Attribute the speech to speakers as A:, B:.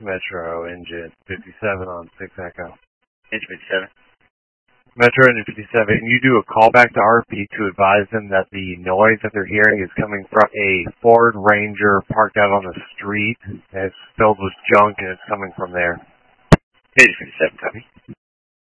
A: Metro engine 57 on 6 Echo.
B: Engine 57.
A: Metro engine 57, and you do a callback to RP to advise them that the noise that they're hearing is coming from a Ford Ranger parked out on the street, and it's filled with junk, and it's coming from there.
B: Engine 57, copy.